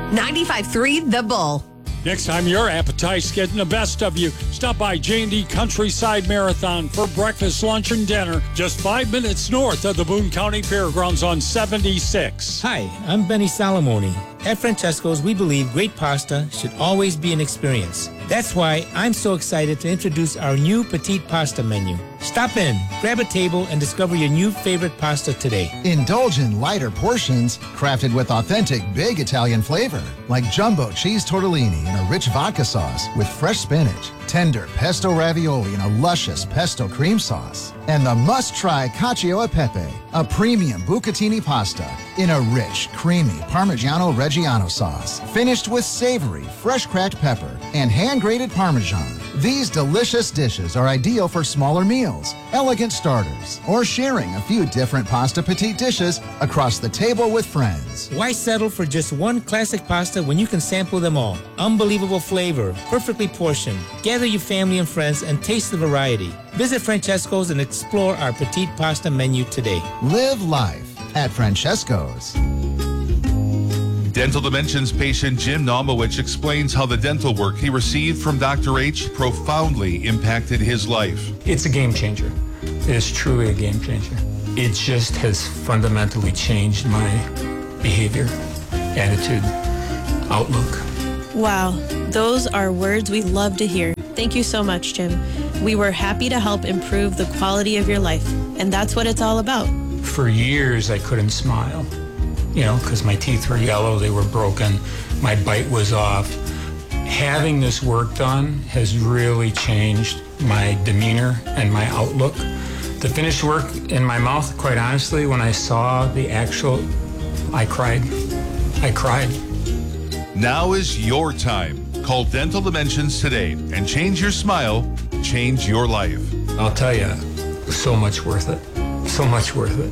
95.3 The Bull. Next time your appetite's getting the best of you, stop by J&D Countryside Marathon for breakfast, lunch, and dinner just 5 minutes north of the Boone County Fairgrounds on 76. Hi, I'm Benny Salamoni. At Francesco's, we believe great pasta should always be an experience. That's why I'm so excited to introduce our new Petite Pasta menu. Stop in, grab a table, and discover your new favorite pasta today. Indulge in lighter portions crafted with authentic big Italian flavor, like jumbo cheese tortellini in a rich vodka sauce with fresh spinach, tender pesto ravioli in a luscious pesto cream sauce, and the must-try cacio e pepe, a premium bucatini pasta in a rich, creamy Parmigiano Reggiano sauce, finished with savory, fresh cracked pepper and hand-grated Parmesan. These delicious dishes are ideal for smaller meals, elegant starters, or sharing a few different pasta petite dishes across the table with friends. Why settle for just one classic pasta when you can sample them all? Unbelievable flavor, perfectly portioned. Gather your family and friends and taste the variety. Visit Francesco's and explore our Petite Pasta menu today. Live life at Francesco's. Dental Dimensions patient Jim Naumowicz explains how the dental work he received from Dr. H profoundly impacted his life. It's a game changer. It is truly a game changer. It just has fundamentally changed my behavior, attitude, outlook. Wow, those are words we love to hear. Thank you so much, Jim. We were happy to help improve the quality of your life, and that's what it's all about. For years, I couldn't smile, because my teeth were yellow, they were broken, my bite was off. Having this work done has really changed my demeanor and my outlook. The finished work in my mouth, quite honestly, when I saw the actual, I cried. Now is your time. Call Dental Dimensions today and change your smile, change your life. I'll tell you, so much worth it. So much worth it.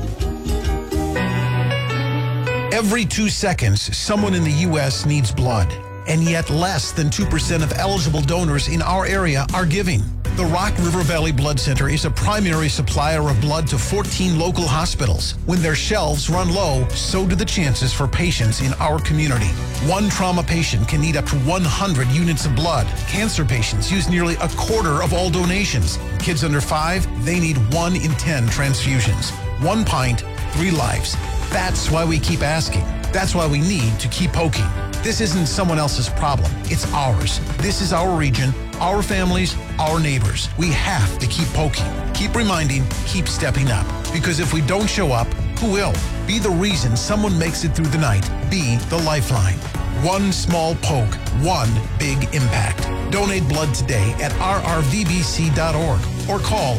Every 2 seconds, someone in the U.S. needs blood, and yet less than 2% of eligible donors in our area are giving. The Rock River Valley Blood Center is a primary supplier of blood to 14 local hospitals. When their shelves run low, so do the chances for patients in our community. One trauma patient can need up to 100 units of blood. Cancer patients use nearly a quarter of all donations. Kids under 5, they need 1 in 10 transfusions. 1 pint, 3 lives. That's why we keep asking. That's why we need to keep poking. This isn't someone else's problem. It's ours. This is our region, our families, our neighbors. We have to keep poking, keep reminding, keep stepping up. Because if we don't show up, who will? Be the reason someone makes it through the night. Be the lifeline. One small poke, one big impact. Donate blood today at rrvbc.org or call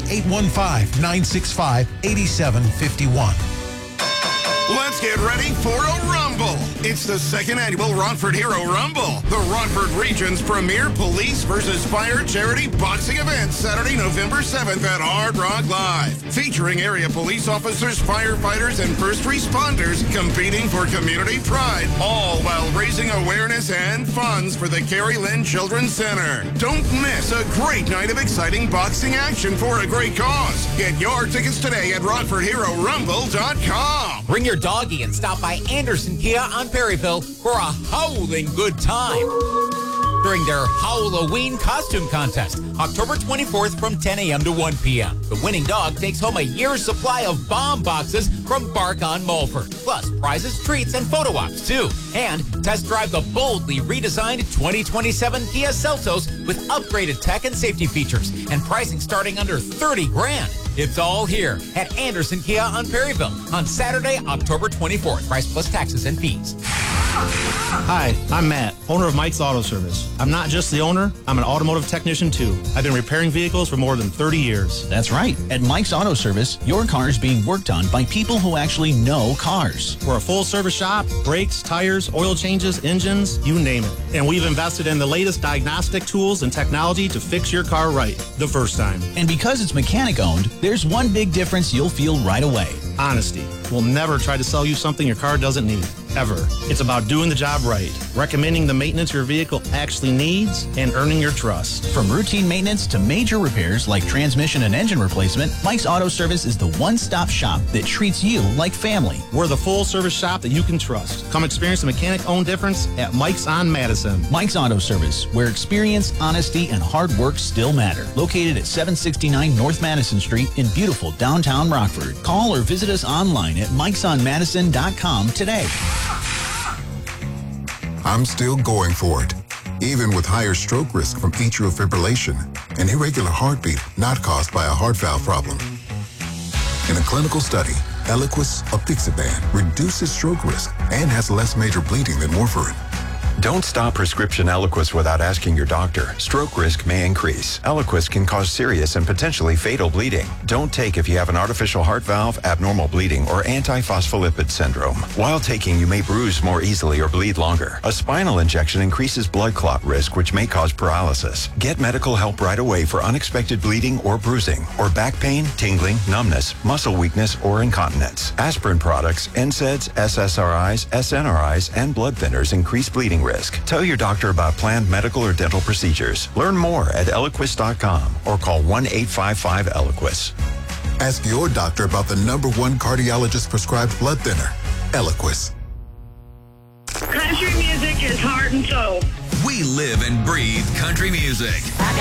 815-965-8751. Let's get ready for a Rumble. It's the second annual Rockford Hero Rumble, the Rockford region's premier police versus fire charity boxing event, Saturday, November 7th at Hard Rock Live. Featuring area police officers, firefighters, and first responders competing for community pride, all while raising awareness and funds for the Carrie Lynn Children's Center. Don't miss a great night of exciting boxing action for a great cause. Get your tickets today at RockfordHeroRumble.com. Bring your doggy and stop by Anderson Kia on Perryville for a howling good time during their Halloween costume contest, October 24th from 10 a.m. to 1 p.m. The winning dog takes home a year's supply of bomb boxes from Bark on Mulford, plus prizes, treats, and photo ops, too. And test drive the boldly redesigned 2027 Kia Seltos with upgraded tech and safety features and pricing starting under $30,000. It's all here at Anderson Kia on Perryville on Saturday, October 24th. Price plus taxes and fees. Hi, I'm Matt, owner of Mike's Auto Service. I'm not just the owner, I'm an automotive technician too. I've been repairing vehicles for more than 30 years. That's right. At Mike's Auto Service, your car is being worked on by people who actually know cars. We're a full service shop, brakes, tires, oil changes, engines, you name it. And we've invested in the latest diagnostic tools and technology to fix your car right the first time. And because it's mechanic owned, there's one big difference you'll feel right away. Honesty. We'll never try to sell you something your car doesn't need, ever. It's about doing the job right, recommending the maintenance your vehicle actually needs, and earning your trust. From routine maintenance to major repairs like transmission and engine replacement, Mike's Auto Service is the one-stop shop that treats you like family. We're the full-service shop that you can trust. Come experience the mechanic-owned difference at Mike's on Madison. Mike's Auto Service, where experience, honesty, and hard work still matter. Located at 769 North Madison Street in beautiful downtown Rockford. Call or visit us online at mikesonmadison.com today. I'm still going for it, even with higher stroke risk from atrial fibrillation, an irregular heartbeat not caused by a heart valve problem. In a clinical study, Eliquis apixaban reduces stroke risk and has less major bleeding than warfarin. Don't stop prescription Eliquis without asking your doctor. Stroke risk may increase. Eliquis can cause serious and potentially fatal bleeding. Don't take if you have an artificial heart valve, abnormal bleeding, or antiphospholipid syndrome. While taking, you may bruise more easily or bleed longer. A spinal injection increases blood clot risk, which may cause paralysis. Get medical help right away for unexpected bleeding or bruising, or back pain, tingling, numbness, muscle weakness, or incontinence. Aspirin products, NSAIDs, SSRIs, SNRIs, and blood thinners increase bleeding risk. Tell your doctor about planned medical or dental procedures. Learn more at Eliquis.com or call 1-855-ELIQUIS. Ask your doctor about the #1 cardiologist prescribed blood thinner, Eliquis. Country music is heart and soul. We live and breathe country music.